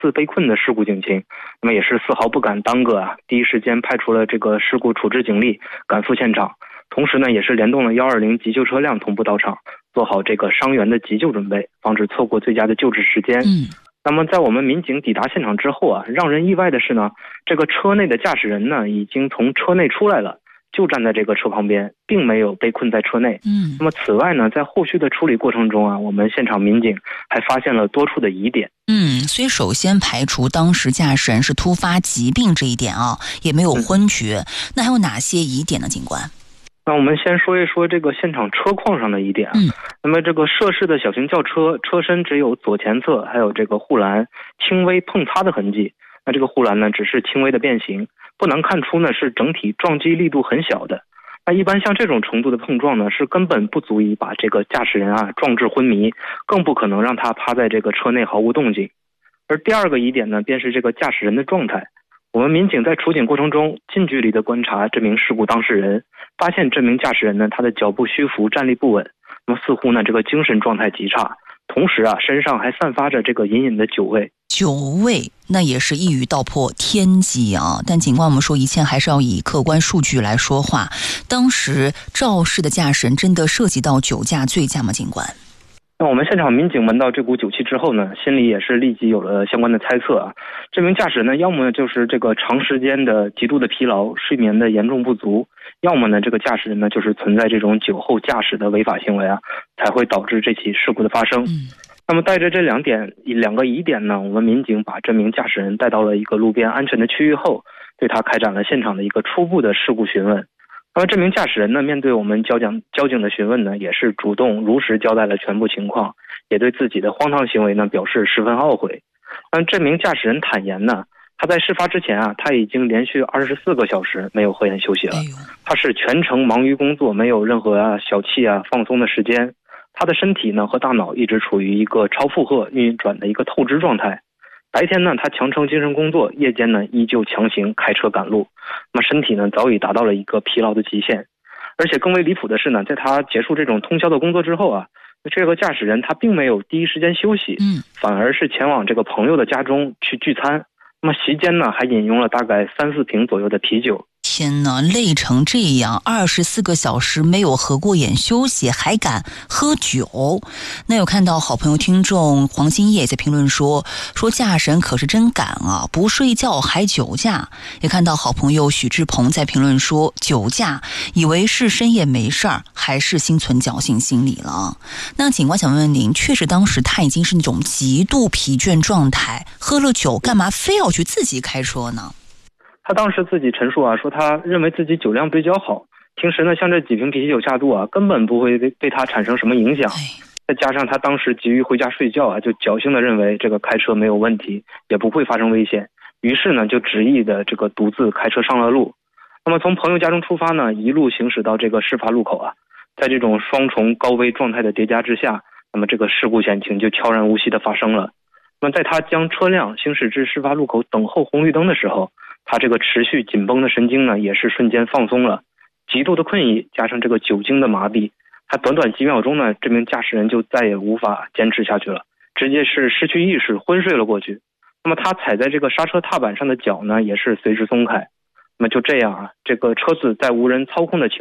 自被困的事故警情，那么也是丝毫不敢耽搁啊，第一时间派出了这个事故处置警力赶赴现场，同时呢也是联动了120急救车辆同步到场，做好这个伤员的急救准备，防止错过最佳的救治时间。那么在我们民警抵达现场之后啊，让人意外的是呢，这个车内的驾驶人呢已经从车内出来了，就站在这个车旁边，并没有被困在车内。那么此外呢，在后续的处理过程中啊，我们现场民警还发现了多处的疑点。 所以首先排除当时驾驶人是突发疾病这一点啊，也没有昏厥。那还有哪些疑点呢，警官？ 那我们先说一说这个现场车况上的疑点啊。那么这个涉事的小型轿车车身只有左前侧还有这个护栏轻微碰擦的痕迹，那这个护栏呢只是轻微的变形，不难看出呢是整体撞击力度很小的。那一般像这种程度的碰撞呢，是根本不足以把这个驾驶人啊撞至昏迷，更不可能让他趴在这个车内毫无动静。而第二个疑点呢，便是这个驾驶人的状态。我们民警在处警过程中近距离的观察这名事故当事人，发现这名驾驶人呢，他的脚步虚浮，站立不稳，那么似乎呢这个精神状态极差，同时啊身上还散发着这个隐隐的酒味。 酒味那也是一语道破天机啊！但警官我们说一切还是要以客观数据来说话。当时肇事的驾驶人真的涉及到酒驾醉驾吗？警官？ 那我们现场民警闻到这股酒气之后呢，心里也是立即有了相关的猜测啊。这名驾驶呢，要么呢就是这个长时间的极度的疲劳，睡眠的严重不足，要么呢这个驾驶人呢就是存在这种酒后驾驶的违法行为啊，才会导致这起事故的发生。那么带着这两个疑点呢，我们民警把这名驾驶人带到了一个路边安全的区域后，对他开展了现场的一个初步的事故询问。那么这名驾驶人呢，面对我们交警的询问呢，也是主动如实交代了全部情况，也对自己的荒唐行为呢表示十分懊悔。这名驾驶人坦言呢，他在事发之前啊，他已经连续24个小时没有合眼休息了，他是全程忙于工作，没有任何小憩放松的时间。他的身体呢和大脑一直处于一个超负荷运转的一个透支状态。白天呢他强撑精神工作，夜间呢依旧强行开车赶路，那么身体呢早已达到了一个疲劳的极限。而且更为离谱的是呢，在他结束这种通宵的工作之后啊，这个驾驶人他并没有第一时间休息，反而是前往这个朋友的家中去聚餐。那么席间呢还饮用了大概3-4瓶左右的啤酒。 天哪，累成这样，24个小时没有合过眼休息，还敢喝酒。那有看到好朋友听众黄金叶在评论说驾驶人可是真敢啊，不睡觉还酒驾。也看到好朋友许志鹏在评论说，酒驾以为是深夜没事儿，还是心存侥幸心理了。那警官想问问您，确实当时他已经是那种极度疲倦状态，喝了酒干嘛非要去自己开车呢？ 他当时自己陈述啊，说他认为自己酒量比较好，平时呢像这几瓶啤酒下肚啊，根本不会对他产生什么影响。再加上他当时急于回家睡觉啊，就侥幸的认为这个开车没有问题，也不会发生危险，于是呢就执意的这个独自开车上了路。那么从朋友家中出发呢，一路行驶到这个事发路口啊，在这种双重高危状态的叠加之下，那么这个事故险情就悄然无息的发生了。那么在他将车辆行驶至事发路口等候红绿灯的时候，他这个持续紧绷的神经呢也是瞬间放松了，极度的困意加上这个酒精的麻痹，他短短几秒钟呢，这名驾驶人就再也无法坚持下去了，直接是失去意识昏睡了过去。那么他踩在这个刹车踏板上的脚呢也是随之松开。那么就这样啊，这个车子在无人操控的情